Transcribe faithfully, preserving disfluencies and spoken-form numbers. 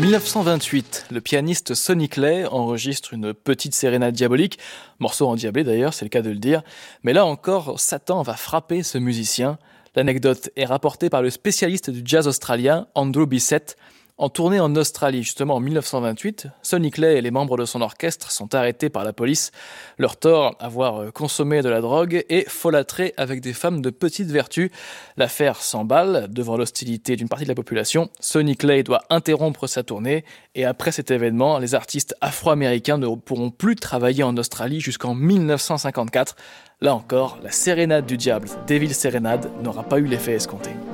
dix-neuf cent vingt-huit, le pianiste Sonny Clay enregistre une petite sérénade diabolique, morceau endiablé d'ailleurs, c'est le cas de le dire, mais là encore, Satan va frapper ce musicien. L'anecdote est rapportée par le spécialiste du jazz australien Andrew Bissett. En tournée en Australie, justement en dix-neuf cent vingt-huit, Sonny Clay et les membres de son orchestre sont arrêtés par la police. Leur tort, avoir consommé de la drogue et folâtré avec des femmes de petite vertu. L'affaire s'emballe devant l'hostilité d'une partie de la population. Sonny Clay doit interrompre sa tournée et après cet événement, les artistes afro-américains ne pourront plus travailler en Australie jusqu'en dix-neuf cent cinquante-quatre. Là encore, la sérénade du diable, Devil's Serenade, n'aura pas eu l'effet escompté.